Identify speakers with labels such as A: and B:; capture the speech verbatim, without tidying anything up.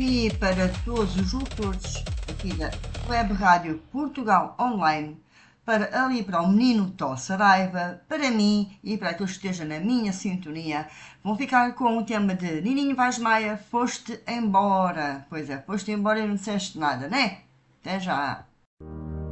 A: e para todos os locutores aqui da Web Rádio Portugal Online, para ali para o menino Tó Saraiva, para mim e para aqueles que estejam na minha sintonia, vão ficar com o tema de Nininho Vaz Maia, foste embora. Pois é, foste embora e não disseste nada, né? Até já!